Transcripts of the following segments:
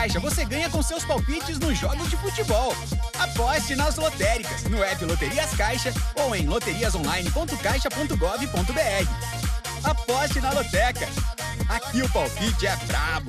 Caixa você ganha com seus palpites nos jogos de futebol. Aposte nas lotéricas, no app Loterias Caixa ou em loteriasonline.caixa.gov.br. Aposte na Loteca. Aqui o palpite é brabo.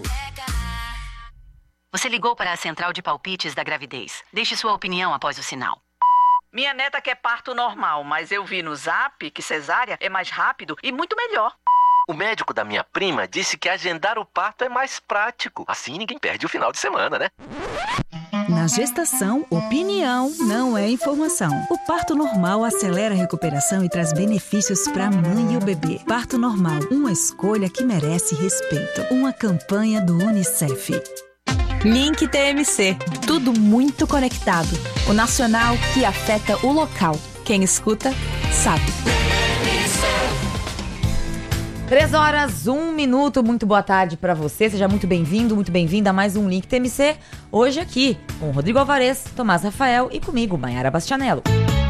Você ligou para a central de palpites da gravidez. Deixe sua opinião após o sinal. Minha neta quer parto normal, mas eu vi no Zap que cesárea é mais rápido e muito melhor. O médico da minha prima disse que agendar o parto é mais prático. Assim ninguém perde o final de semana, né? Na gestação, opinião não é informação. O parto normal acelera a recuperação e traz benefícios para a mãe e o bebê. Parto normal, uma escolha que merece respeito. Uma campanha do UNICEF. Link TMC. Tudo muito conectado. O nacional que afeta o local. Quem escuta, sabe. 3h01. Muito boa tarde para você. Seja muito bem-vindo, muito bem-vinda a mais um Link TMC. Hoje aqui com Rodrigo Alvarez, Tomás Rafael e comigo, Mayara Bastianello.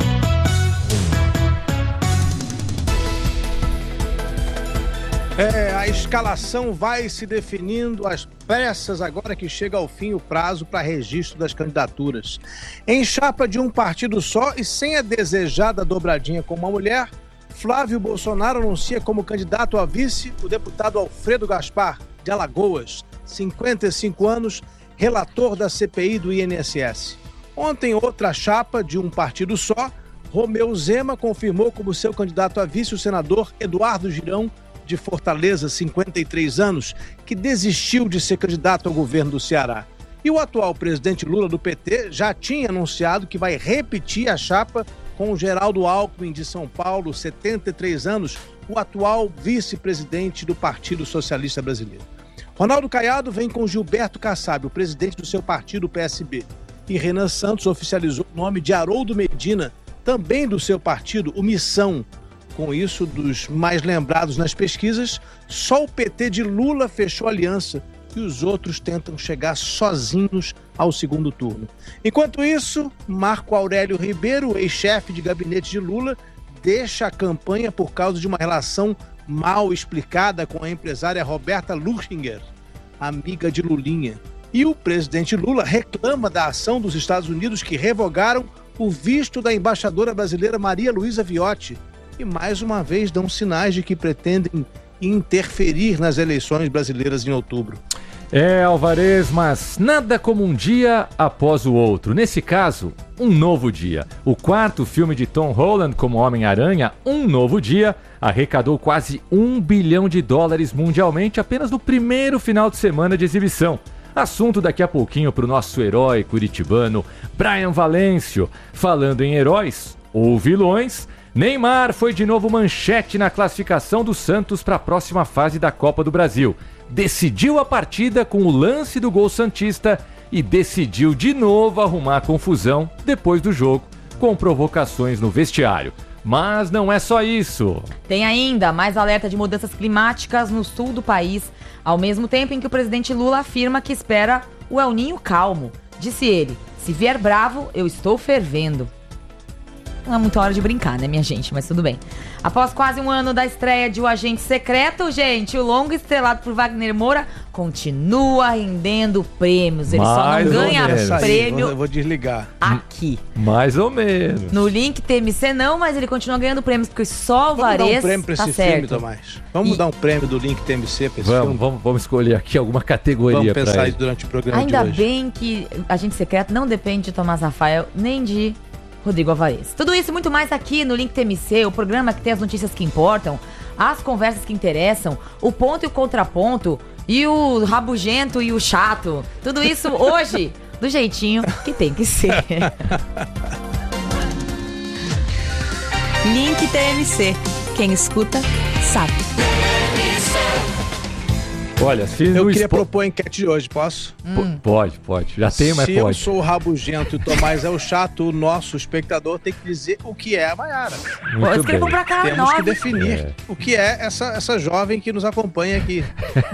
A escalação vai se definindo às pressas agora que chega ao fim o prazo para registro das candidaturas. Em chapa de um partido só e sem a desejada dobradinha com uma mulher, Flávio Bolsonaro anuncia como candidato a vice o deputado Alfredo Gaspar, de Alagoas, 55 anos, relator da CPI do INSS. Ontem, outra chapa de um partido só, Romeu Zema confirmou como seu candidato a vice o senador Eduardo Girão, de Fortaleza, 53 anos, que desistiu de ser candidato ao governo do Ceará. E o atual presidente Lula do PT já tinha anunciado que vai repetir a chapa com o Geraldo Alckmin, de São Paulo, 73 anos, o atual vice-presidente do Partido Socialista Brasileiro. Ronaldo Caiado vem com Gilberto Kassab, o presidente do seu partido, o PSB. E Renan Santos oficializou o nome de Haroldo Medina, também do seu partido, o Missão. Com isso, dos mais lembrados nas pesquisas, só o PT de Lula fechou aliança e os outros tentam chegar sozinhos ao segundo turno. Enquanto isso, Marco Aurélio Ribeiro, ex-chefe de gabinete de Lula, deixa a campanha por causa de uma relação mal explicada com a empresária Roberta Luchinger, amiga de Lulinha. E o presidente Lula reclama da ação dos Estados Unidos que revogaram o visto da embaixadora brasileira Maria Luísa Viotti e mais uma vez dão sinais de que pretendem interferir nas eleições brasileiras em outubro. Alvarez, mas nada como um dia após o outro. Nesse caso, um novo dia. O quarto filme de Tom Holland como Homem-Aranha, Um Novo Dia, arrecadou quase $1 bilhão mundialmente apenas no primeiro final de semana de exibição. Assunto daqui a pouquinho para o nosso herói curitibano, Brian Valêncio. Falando em heróis ou vilões, Neymar foi de novo manchete na classificação do Santos para a próxima fase da Copa do Brasil. Decidiu a partida com o lance do gol santista e decidiu de novo arrumar confusão depois do jogo, com provocações no vestiário. Mas não é só isso. Tem ainda mais alerta de mudanças climáticas no sul do país, ao mesmo tempo em que o presidente Lula afirma que espera o El Niño calmo. Disse ele, se vier bravo, eu estou fervendo. Não é muita hora de brincar, né, minha gente? Mas tudo bem. Após quase um ano da estreia de O Agente Secreto, gente, o longa estrelado por Wagner Moura continua rendendo prêmios. Ele só não ganha prêmio. Eu vou desligar. Aqui. Mais ou menos. No Link TMC não, mas ele continua ganhando prêmios, porque só o Alvarez Vamos dar um prêmio pra tá esse certo. filme, Tomás. Vamos dar um prêmio do Link TMC pra esse filme. Vamos escolher aqui alguma categoria pra ele. Vamos pensar isso durante o programa de Ainda hoje. bem que Agente Secreto não depende de Tomás Rafael, nem de Rodrigo Alvarez. Tudo isso e muito mais aqui no Link TMC, o programa que tem as notícias que importam, as conversas que interessam, o ponto e o contraponto, e o rabugento e o chato. Tudo isso hoje, do jeitinho que tem que ser. Link TMC. Quem escuta, sabe. Olha, eu queria propor a enquete de hoje, posso? Pode. Já tem, mas pode. Se eu sou o rabugento e o Tomás é o chato, o nosso espectador tem que dizer o que é a Mayara. Escrevam pra cá, Temos que definir o que é essa jovem que nos acompanha aqui.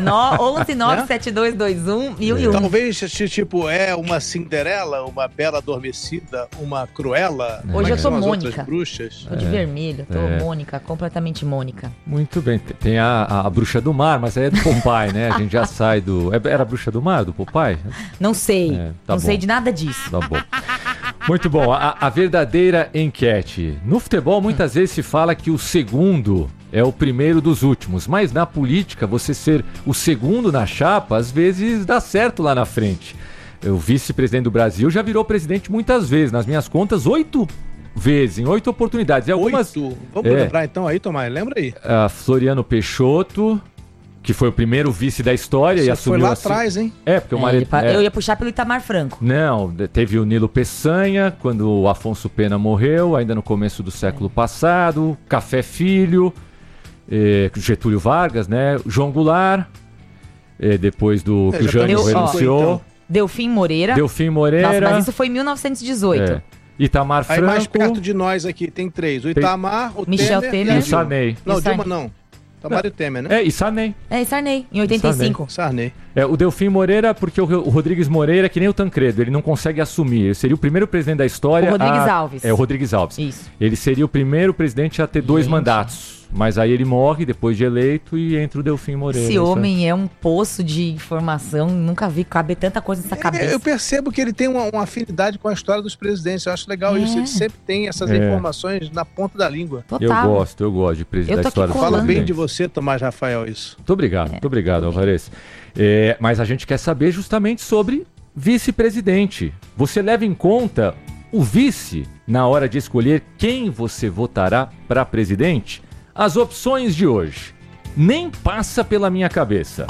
11-97221-1001. Talvez, tipo, é uma Cinderela, uma Bela Adormecida, uma Cruella. Hoje eu tô Mônica. Outras bruxas. Tô de vermelho, tô Mônica, completamente Mônica. Muito bem. Tem a Bruxa do Mar, mas aí é do Popeye, né? né? A gente já sai do... Era a Bruxa do Mar, do Popeye? Não sei. Tá não bom. sei de nada disso. Tá bom. Muito bom. A verdadeira enquete. No futebol, muitas vezes se fala que o segundo é o primeiro dos últimos. Mas na política, você ser o segundo na chapa, às vezes dá certo lá na frente. O vice-presidente do Brasil já virou presidente muitas vezes. Nas minhas contas, 8 vezes, em 8 oportunidades. E algumas... 8? Vamos lembrar então aí, Tomás, lembra aí. Floriano Peixoto, que foi o primeiro vice da história. Você e assumiu foi lá atrás, hein? Porque o marido... Eu ia puxar pelo Itamar Franco. Não, teve o Nilo Peçanha, quando o Afonso Pena morreu, ainda no começo do século passado. Café Filho, Getúlio Vargas, né? João Goulart, depois do que o Jânio renunciou. Delfim Moreira. Nossa, mas isso foi em 1918. Itamar Franco. Aí mais perto de nós aqui tem 3. O Itamar, o Michel Temer e o Sarney. Não, Dilma não. Itamar e o Temer, né? E Sarney. E Sarney, em 85. Sarney. O Delfim Moreira, porque o Rodrigues Moreira é que nem o Tancredo, ele não consegue assumir. Ele seria o primeiro presidente da história. O Rodrigues Alves. O Rodrigues Alves. Isso. Ele seria o primeiro presidente a ter 2 mandatos. Mas aí ele morre depois de eleito e entra o Delfim Moreira. Esse homem é um poço de informação. Nunca vi caber tanta coisa nessa cabeça. Eu percebo que ele tem uma afinidade com a história dos presidentes. Eu acho legal isso. Ele sempre tem essas informações na ponta da língua. Total. Eu gosto de presidente da história dos Fala presidentes. bem de você, Tomás Rafael, isso. Muito obrigado, Alvarez. Mas a gente quer saber justamente sobre vice-presidente. Você leva em conta o vice na hora de escolher quem você votará para presidente? As opções de hoje. Nem passa pela minha cabeça.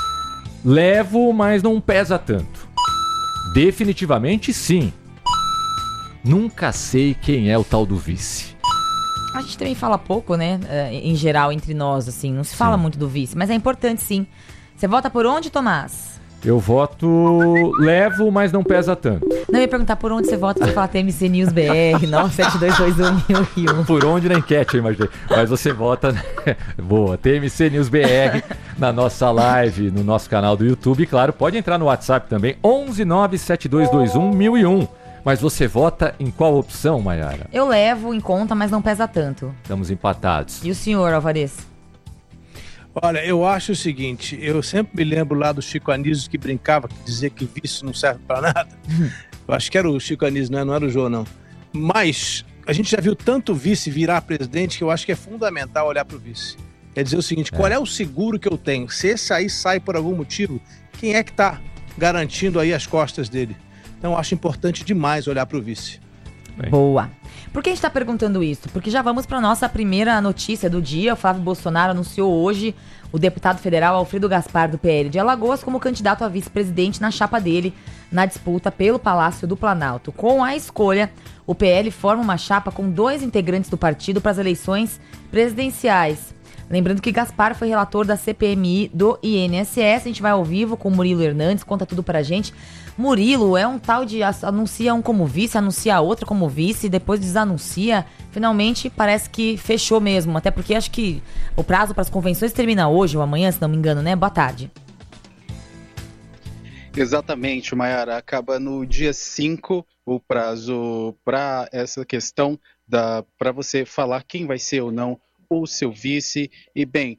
Levo, mas não pesa tanto. Definitivamente sim. Nunca sei quem é o tal do vice. A gente também fala pouco, né? Em geral, entre nós, assim. Não se fala muito do vice, mas é importante sim. Você vota por onde, Tomás? Eu voto... Levo, mas não pesa tanto. Não, eu ia perguntar por onde você vota. Você fala TMC News BR, 972211001. Por onde na enquete, eu imaginei. Mas você vota... Boa, TMC News BR na nossa live, no nosso canal do YouTube. E claro, pode entrar no WhatsApp também, 11972211001. Mas você vota em qual opção, Maiara? Eu levo em conta, mas não pesa tanto. Estamos empatados. E o senhor, Alvarez? Olha, eu acho o seguinte, eu sempre me lembro lá do Chico Anísio que brincava, que dizia que vice não serve pra nada. Eu acho que era o Chico Anísio, não era o Jô, não. Mas a gente já viu tanto vice virar presidente que eu acho que é fundamental olhar pro vice. Quer dizer o seguinte, qual é o seguro que eu tenho? Se esse aí sai por algum motivo, quem é que tá garantindo aí as costas dele? Então eu acho importante demais olhar pro vice. Boa. Por que a gente está perguntando isso? Porque já vamos para a nossa primeira notícia do dia. O Flávio Bolsonaro anunciou hoje o deputado federal Alfredo Gaspar, do PL de Alagoas, como candidato a vice-presidente na chapa dele na disputa pelo Palácio do Planalto. Com a escolha, o PL forma uma chapa com 2 integrantes do partido para as eleições presidenciais. Lembrando que Gaspar foi relator da CPMI do INSS. A gente vai ao vivo com o Murilo Hernandes, conta tudo pra gente. Murilo é um tal de anuncia um como vice, anuncia outro como vice, depois desanuncia. Finalmente parece que fechou mesmo, até porque acho que o prazo para as convenções termina hoje ou amanhã, se não me engano, né? Boa tarde. Exatamente, Maiara. Acaba no dia 5 o prazo para essa questão para você falar quem vai ser ou não o seu vice. E bem,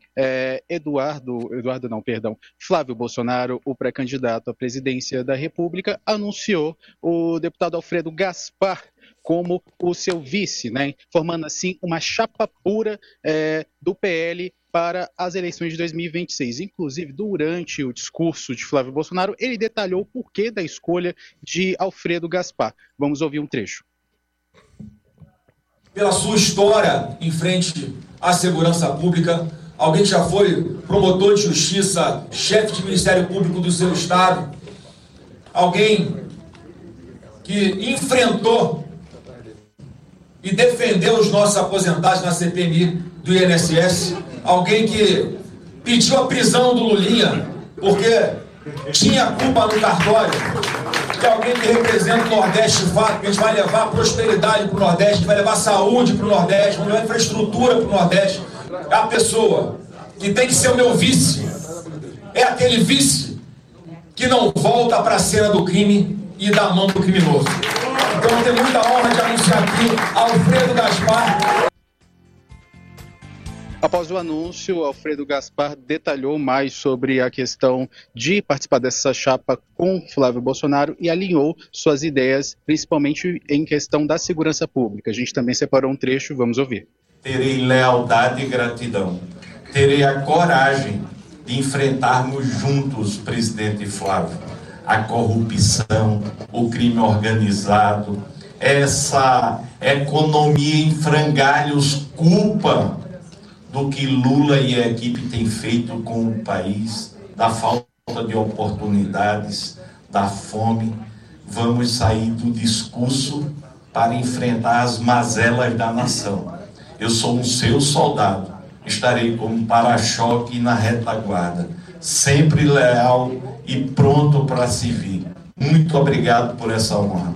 Flávio Bolsonaro, o pré-candidato à presidência da República, anunciou o deputado Alfredo Gaspar como o seu vice, né? Formando assim uma chapa pura do PL para as eleições de 2026. Inclusive, durante o discurso de Flávio Bolsonaro, ele detalhou o porquê da escolha de Alfredo Gaspar. Vamos ouvir um trecho. Pela sua história em frente à segurança pública, alguém que já foi promotor de justiça, chefe de Ministério Público do seu estado, alguém que enfrentou e defendeu os nossos aposentados na CPMI do INSS, alguém que pediu a prisão do Lulinha porque tinha culpa no cartório, que é alguém que representa o Nordeste de fato, que a gente vai levar prosperidade para o Nordeste, a gente vai levar saúde para o Nordeste, vamos levar infraestrutura para o Nordeste. É a pessoa que tem que ser o meu vice, é aquele vice que não volta para a cena do crime e dá a mão para o criminoso. Então eu tenho muita honra de anunciar aqui Alfredo Gaspar. Após o anúncio, Alfredo Gaspar detalhou mais sobre a questão de participar dessa chapa com Flávio Bolsonaro e alinhou suas ideias, principalmente em questão da segurança pública. A gente também separou um trecho, vamos ouvir. Terei lealdade e gratidão. Terei a coragem de enfrentarmos juntos, presidente Flávio, a corrupção, o crime organizado, essa economia em frangalhos, culpa do que Lula e a equipe têm feito com o país, da falta de oportunidades, da fome. Vamos sair do discurso para enfrentar as mazelas da nação. Eu sou um seu soldado, estarei como para-choque na retaguarda, sempre leal e pronto para servir. Muito obrigado por essa honra.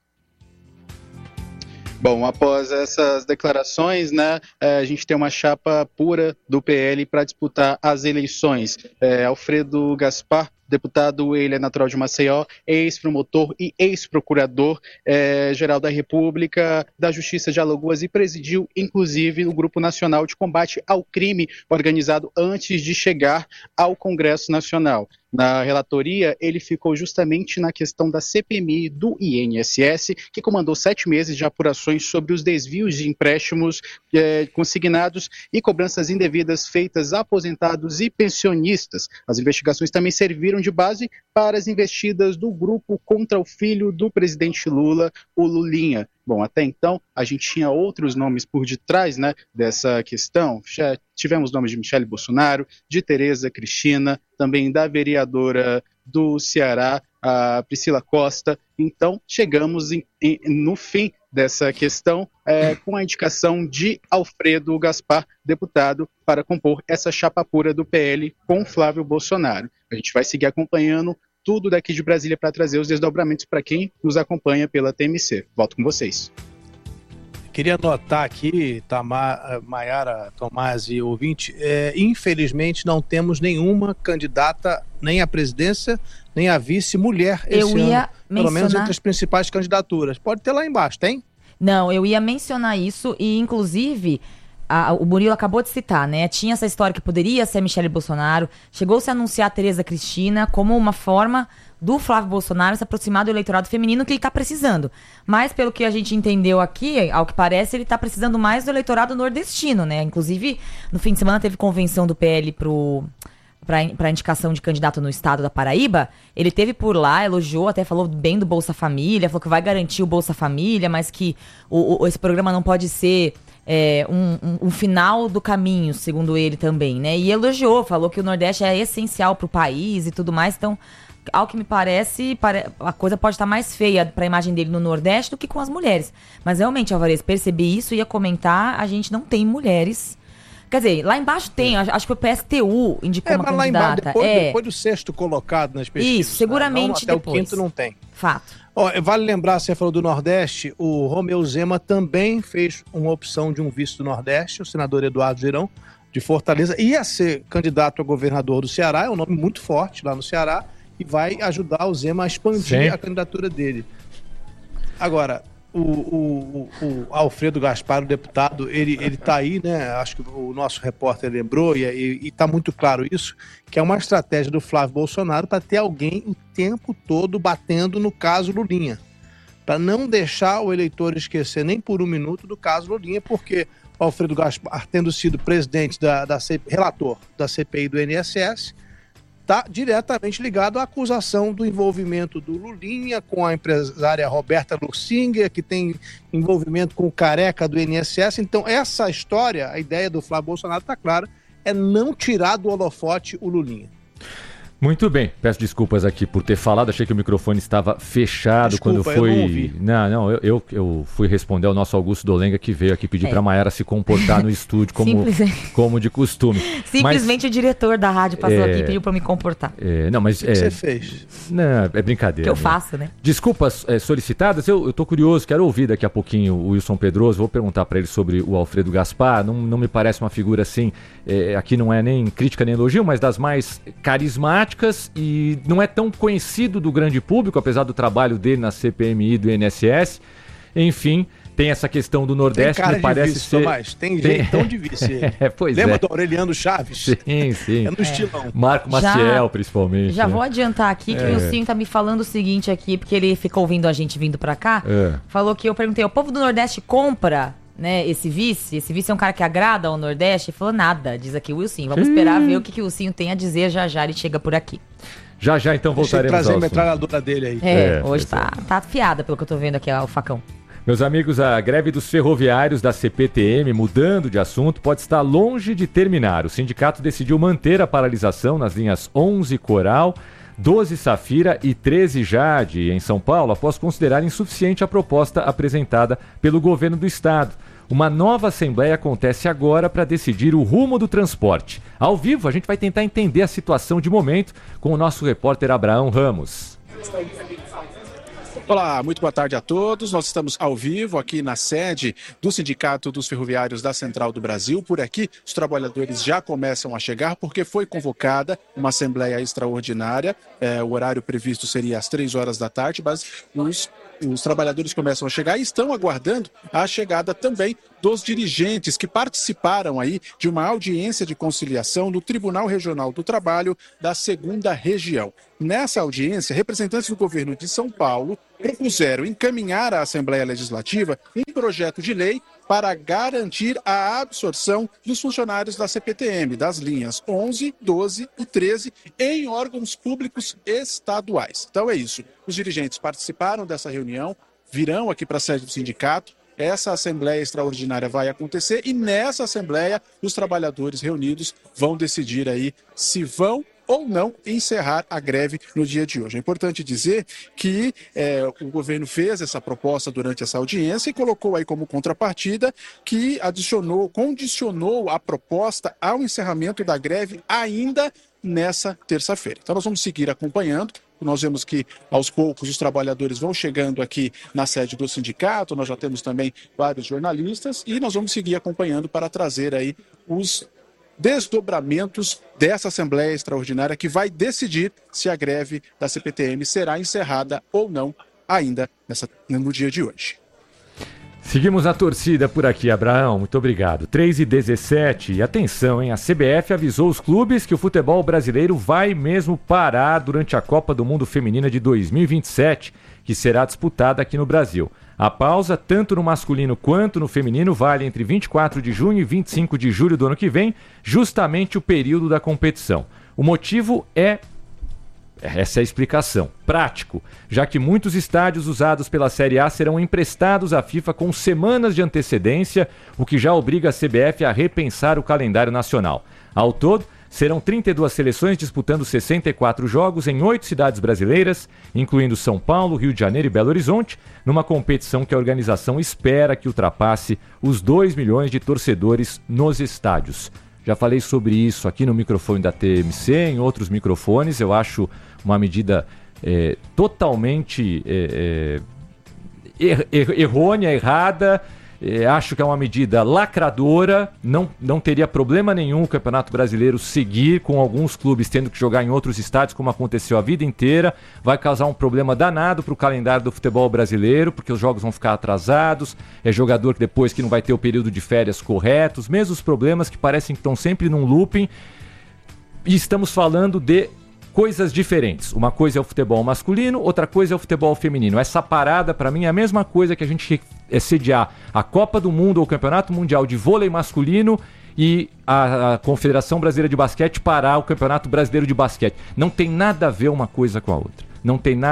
Bom, após essas declarações, né, a gente tem uma chapa pura do PL para disputar as eleições. Alfredo Gaspar, deputado, ele é natural de Maceió, ex-promotor e ex-procurador-geral da República, da Justiça de Alagoas e presidiu, inclusive, o Grupo Nacional de Combate ao Crime organizado antes de chegar ao Congresso Nacional. Na relatoria, ele ficou justamente na questão da CPMI do INSS, que comandou 7 meses de apurações sobre os desvios de empréstimos consignados e cobranças indevidas feitas a aposentados e pensionistas. As investigações também serviram de base para as investidas do grupo contra o filho do presidente Lula, o Lulinha. Bom, até então, a gente tinha outros nomes por detrás, né, dessa questão. Já tivemos nomes de Michele Bolsonaro, de Tereza Cristina, também da vereadora do Ceará, a Priscila Costa. Então, chegamos no fim dessa questão com a indicação de Alfredo Gaspar, deputado, para compor essa chapa pura do PL com Flávio Bolsonaro. A gente vai seguir acompanhando tudo daqui de Brasília para trazer os desdobramentos para quem nos acompanha pela TMC. Volto com vocês. Queria anotar aqui, Maiara, Tomás e ouvinte, infelizmente não temos nenhuma candidata, nem à presidência, nem à vice, mulher esse ano. Pelo menos entre as principais candidaturas. Pode ter lá embaixo, tem? Não, eu ia mencionar isso e, inclusive, o Murilo acabou de citar, né? Tinha essa história que poderia ser a Michele Bolsonaro. Chegou-se a anunciar a Tereza Cristina como uma forma do Flávio Bolsonaro se aproximar do eleitorado feminino que ele está precisando. Mas, pelo que a gente entendeu aqui, ao que parece, ele está precisando mais do eleitorado nordestino, né? Inclusive, no fim de semana teve convenção do PL para indicação de candidato no estado da Paraíba. Ele teve por lá, elogiou, até falou bem do Bolsa Família, falou que vai garantir o Bolsa Família, mas que esse programa não pode ser um final do caminho, segundo ele também, né? E elogiou, falou que o Nordeste é essencial para o país e tudo mais. Então, ao que me parece, a coisa pode estar mais feia para a imagem dele no Nordeste do que com as mulheres. Mas realmente, Alvarez, percebi isso, ia comentar, a gente não tem mulheres. Quer dizer, lá embaixo tem, acho que o PSTU indicou uma candidata. Lá embaixo, depois do sexto colocado nas pesquisas. Isso, seguramente até depois. O quinto não tem. Fato. Vale lembrar, você falou do Nordeste, o Romeu Zema também fez uma opção de um vice do Nordeste, o senador Eduardo Girão, de Fortaleza, ia ser candidato a governador do Ceará, é um nome muito forte lá no Ceará, e vai ajudar o Zema a expandir a candidatura dele. Agora, o Alfredo Gaspar, o deputado, ele tá aí, né? Acho que o nosso repórter lembrou, e tá muito claro isso, que é uma estratégia do Flávio Bolsonaro para ter alguém o tempo todo batendo no caso Lulinha. Para não deixar o eleitor esquecer nem por um minuto do caso Lulinha, porque o Alfredo Gaspar, tendo sido presidente relator da CPI do INSS, está diretamente ligado à acusação do envolvimento do Lulinha com a empresária Roberta Luxinger, que tem envolvimento com o careca do INSS. Então, essa história, a ideia do Flávio Bolsonaro está clara, é não tirar do holofote o Lulinha. Muito bem, peço desculpas aqui por ter falado, achei que o microfone estava fechado. Desculpa, quando foi. Eu não ouvi. Não, eu fui responder ao nosso Augusto Dolenga, que veio aqui pedir para a Maiara se comportar no estúdio como de costume. Simplesmente o diretor da rádio passou aqui e pediu para me comportar. O que você fez? Não, é brincadeira. Que eu faço, né? Desculpas solicitadas, eu tô curioso, quero ouvir daqui a pouquinho o Wilson Pedroso, vou perguntar para ele sobre o Alfredo Gaspar, não me parece uma figura assim, aqui não é nem crítica nem elogio, mas das mais carismáticas, e não é tão conhecido do grande público, apesar do trabalho dele na CPMI do INSS. Enfim, Tem essa questão do Nordeste, tem cara me parece de vice, ser... Tomás. Tem jeitão de vice ele. Pois Lembra é. do Aureliano Chaves? Sim. É no estilão. Marco Maciel, principalmente. Já né? vou adiantar aqui que o Wilson tá me falando o seguinte aqui, porque ele ficou ouvindo a gente vindo pra cá. Falou que eu perguntei, o povo do Nordeste compra, né, esse vice? Esse vice é um cara que agrada ao Nordeste? Ele falou nada, diz aqui o Wilson. Vamos esperar ver o que o Wilson tem a dizer já ele chega por aqui. Já então voltaremos ao trazer a assunto. metralhadora dele aí. Hoje tá afiada pelo que eu tô vendo aqui, o facão. Meus amigos, a greve dos ferroviários da CPTM, mudando de assunto, pode estar longe de terminar. O sindicato decidiu manter a paralisação nas linhas 11 Coral, 12 Safira e 13 Jade, em São Paulo, após considerar insuficiente a proposta apresentada pelo governo do estado. Uma nova assembleia acontece agora para decidir o rumo do transporte. Ao vivo, a gente vai tentar entender a situação de momento com o nosso repórter Abraão Ramos. Olá, muito boa tarde a todos. Nós estamos ao vivo aqui na sede do Sindicato dos Ferroviários da Central do Brasil. Por aqui, os trabalhadores já começam a chegar porque foi convocada uma assembleia extraordinária. O horário previsto seria às 3 horas da tarde, mas os trabalhadores começam a chegar e estão aguardando a chegada também dos dirigentes que participaram aí de uma audiência de conciliação no Tribunal Regional do Trabalho da 2ª Região. Nessa audiência, representantes do governo de São Paulo propuseram encaminhar à Assembleia Legislativa um projeto de lei para garantir a absorção dos funcionários da CPTM, das linhas 11, 12 e 13, em órgãos públicos estaduais. Então é isso. Os dirigentes participaram dessa reunião, virão aqui para a sede do sindicato. Essa assembleia extraordinária vai acontecer e nessa assembleia os trabalhadores reunidos vão decidir aí se vão ou não encerrar a greve no dia de hoje. É importante dizer que o governo fez essa proposta durante essa audiência e colocou aí como contrapartida que condicionou a proposta ao encerramento da greve ainda nessa terça-feira. Então nós vamos seguir acompanhando. Nós vemos que, aos poucos, os trabalhadores vão chegando aqui na sede do sindicato, nós já temos também vários jornalistas e nós vamos seguir acompanhando para trazer aí os desdobramentos dessa Assembleia Extraordinária que vai decidir se a greve da CPTM será encerrada ou não ainda no dia de hoje. Seguimos a torcida por aqui, Abraão, muito obrigado. 3h17, atenção, hein? A CBF avisou os clubes que o futebol brasileiro vai mesmo parar durante a Copa do Mundo Feminina de 2027, que será disputada aqui no Brasil. A pausa, tanto no masculino quanto no feminino, vale entre 24 de junho e 25 de julho do ano que vem, justamente o período da competição. O motivo essa é a explicação. Prático, já que muitos estádios usados pela Série A serão emprestados à FIFA com semanas de antecedência, o que já obriga a CBF a repensar o calendário nacional. Ao todo, serão 32 seleções disputando 64 jogos em 8 cidades brasileiras, incluindo São Paulo, Rio de Janeiro e Belo Horizonte, numa competição que a organização espera que ultrapasse os 2 milhões de torcedores nos estádios. Já falei sobre isso aqui no microfone da TMC, em outros microfones. Eu acho uma medida totalmente errônea, errada. Acho que é uma medida lacradora. Não teria problema nenhum o Campeonato Brasileiro seguir com alguns clubes tendo que jogar em outros estádios, como aconteceu a vida inteira. Vai causar um problema danado para o calendário do futebol brasileiro, porque os jogos vão ficar atrasados. É jogador que depois que não vai ter o período de férias correto. Os mesmos problemas que parecem que estão sempre num looping. E estamos falando de coisas diferentes. Uma coisa é o futebol masculino, outra coisa é o futebol feminino. Essa parada, para mim, é a mesma coisa que a gente sediar a Copa do Mundo ou o Campeonato Mundial de Vôlei Masculino e a Confederação Brasileira de Basquete parar o Campeonato Brasileiro de Basquete. Não tem nada a ver uma coisa com a outra. Não tem nada